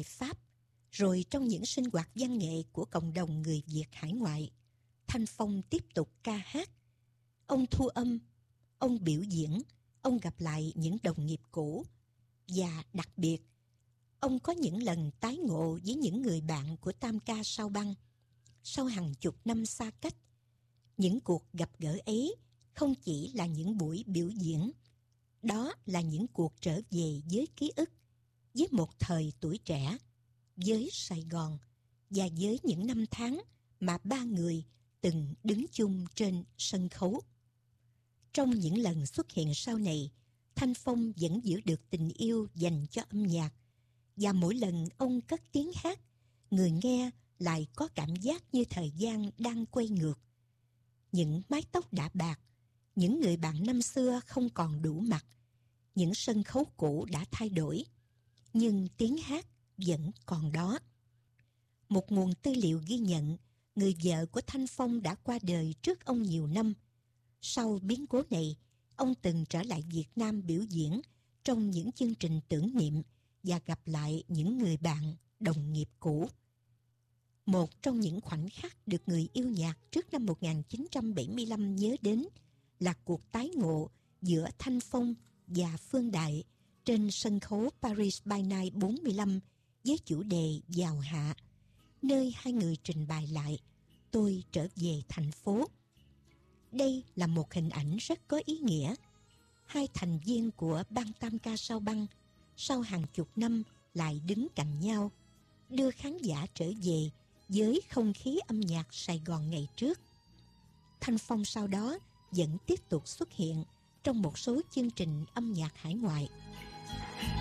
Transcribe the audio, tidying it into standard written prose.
tại Pháp, rồi trong những sinh hoạt văn nghệ của cộng đồng người Việt hải ngoại, Thanh Phong tiếp tục ca hát. Ông thu âm, ông biểu diễn, ông gặp lại những đồng nghiệp cũ, và đặc biệt, ông có những lần tái ngộ với những người bạn của Tam Ca Sao Băng sau hàng chục năm xa cách. Những cuộc gặp gỡ ấy không chỉ là những buổi biểu diễn, đó là những cuộc trở về với ký ức, với một thời tuổi trẻ, với Sài Gòn và với những năm tháng mà ba người từng đứng chung trên sân khấu. Trong những lần xuất hiện sau này, Thanh Phong vẫn giữ được tình yêu dành cho âm nhạc, và mỗi lần ông cất tiếng hát, người nghe lại có cảm giác như thời gian đang quay ngược. Những mái tóc đã bạc, những người bạn năm xưa không còn đủ mặt, những sân khấu cũ đã thay đổi, nhưng tiếng hát vẫn còn đó. Một nguồn tư liệu ghi nhận, người vợ của Thanh Phong đã qua đời trước ông nhiều năm. Sau biến cố này, ông từng trở lại Việt Nam biểu diễn trong những chương trình tưởng niệm và gặp lại những người bạn, đồng nghiệp cũ. Một trong những khoảnh khắc được người yêu nhạc trước năm 1975 nhớ đến là cuộc tái ngộ giữa Thanh Phong và Phương Đại trên sân khấu Paris by Night 45 với chủ đề Giào Hạ, nơi hai người trình bày lại Tôi trở về thành phố. Đây là một hình ảnh rất có ý nghĩa. Hai thành viên của ban Tam Ca Sao Băng sau hàng chục năm lại đứng cạnh nhau, đưa khán giả trở về với không khí âm nhạc Sài Gòn ngày trước. Thanh Phong sau đó vẫn tiếp tục xuất hiện trong một số chương trình âm nhạc hải ngoại.